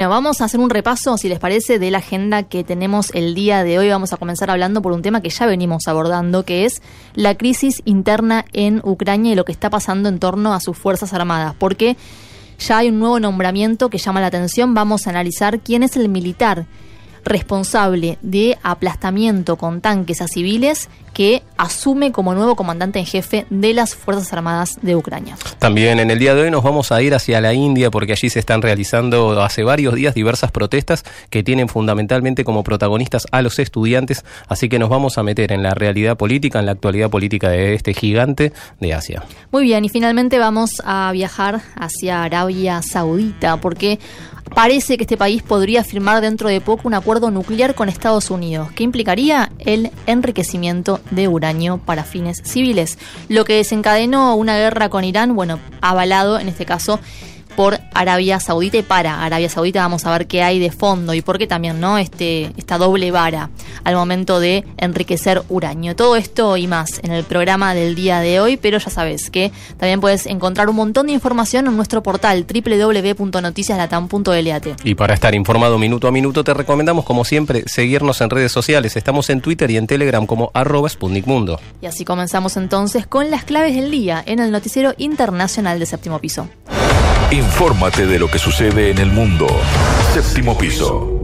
Bueno, vamos a hacer un repaso, si les parece, de la agenda que tenemos el día de hoy. Vamos a comenzar hablando por un tema que ya venimos abordando, que es la crisis interna en Ucrania y lo que está pasando en torno a sus Fuerzas Armadas. Porque ya hay un nuevo nombramiento que llama la atención. Vamos a analizar quién es el militar responsable de aplastamiento con tanques a civiles que asume como nuevo comandante en jefe de las Fuerzas Armadas de Ucrania. También en el día de hoy nos vamos a ir hacia la India porque allí se están realizando hace varios días diversas protestas que tienen fundamentalmente como protagonistas a los estudiantes, así que nos vamos a meter en la realidad política, en la actualidad política de este gigante de Asia. Muy bien, y finalmente vamos a viajar hacia Arabia Saudita porque parece que este país podría firmar dentro de poco un acuerdo nuclear con Estados Unidos, que implicaría el enriquecimiento de uranio para fines civiles, lo que desencadenó una guerra con Irán, avalado en este caso por Arabia Saudita y para Arabia Saudita. Vamos a ver qué hay de fondo y por qué también, ¿no? Esta doble vara al momento de enriquecer uranio. Todo esto y más en el programa del día de hoy, pero ya sabes que también puedes encontrar un montón de información en nuestro portal www.noticiaslatam.lat. Y para estar informado minuto a minuto te recomendamos, como siempre, seguirnos en redes sociales. Estamos en Twitter y en Telegram como @SputnikMundo. Y así comenzamos entonces con las claves del día en el noticiero internacional de Séptimo Piso. Infórmate de lo que sucede en el mundo. Séptimo Piso.